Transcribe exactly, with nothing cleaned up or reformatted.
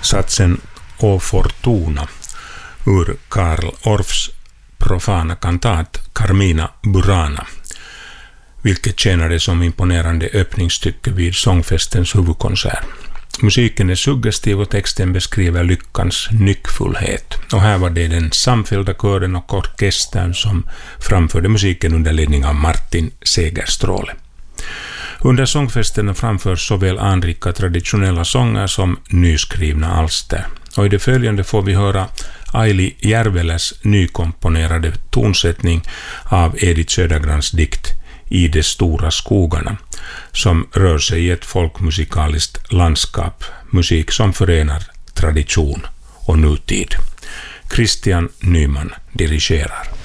satsen O Fortuna ur Karl Orffs profana kantat Carmina Burana, vilket tjänade som imponerande öppningsstycke vid sångfestens huvudkonsert. Musiken är suggestiv och texten beskriver lyckans nyckfullhet. Och här var det den samfällda kören och orkestern som framförde musiken under ledning av Martin Segerstråle. Under sångfesten framförs såväl anrika traditionella sånger som nyskrivna alster. Och i det följande får vi höra Aili Järveläs nykomponerade tonsättning av Edith Södergrans dikt I de stora skogarna, som rör sig i ett folkmusikaliskt landskap, musik som förenar tradition och nutid. Christian Nyman dirigerar.